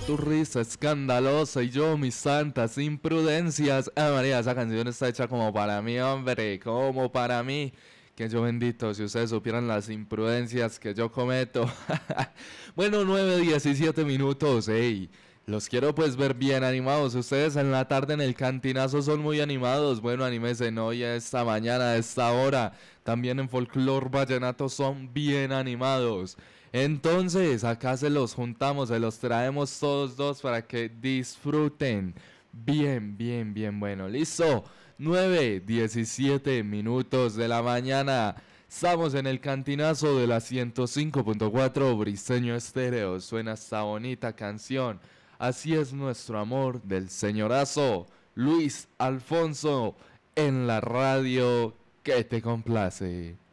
tu risa escandalosa y yo mis santas imprudencias. Ah, María, esa canción está hecha como para mí, hombre, como para mí. Que yo bendito, si ustedes supieran las imprudencias que yo cometo. Bueno, 9:17 minutos, ey. Los quiero pues ver bien animados. Ustedes en la tarde en el cantinazo son muy animados. Bueno, anímense hoy a esta mañana, a esta hora. También en Folklore Vallenato son bien animados. Entonces, acá se los juntamos, se los traemos todos dos para que disfruten. Bien, bien, bien, bueno, listo. 9:17 minutos de la mañana. Estamos en el cantinazo de la 105.4 Briseño Estéreo. Suena esta bonita canción. Así es nuestro amor del señorazo Luis Alfonso en la radio que te complace.